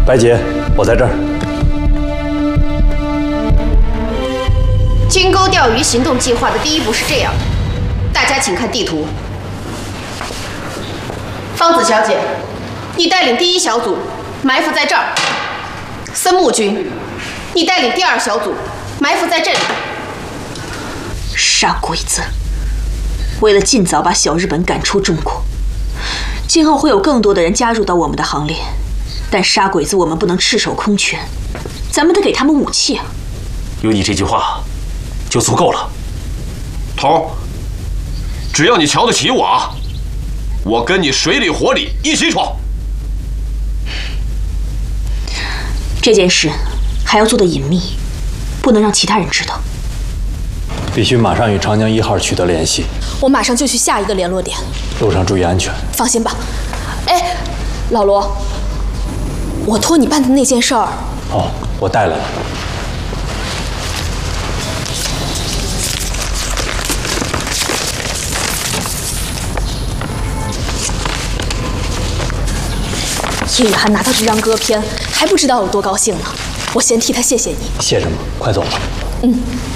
白姐，我在这儿。 金钩钓鱼行动计划的第一步是这样的，大家请看地图。芳子小姐，你带领第一小组埋伏在这儿；森木君，你带领第二小组埋伏在这里。 傻鬼子！为了尽早把小日本赶出中国，今后会有更多的人加入到我们的行列。但杀鬼子我们不能赤手空拳，咱们得给他们武器啊！ 有你这句话，就足够了。 头，只要你瞧得起我啊，我跟你水里火里一起闯。 这件事还要做得隐秘，不能让其他人知道。 必须马上与长江1号取得联系。 我马上就去下一个联络点。 路上注意安全。 放心吧。哎，老罗，我托你办的那件事儿。 哦，我带来了。 叶雨涵拿到这张歌片，还不知道有多高兴呢。我先替他谢谢你。 谢什么？快走吧。 嗯。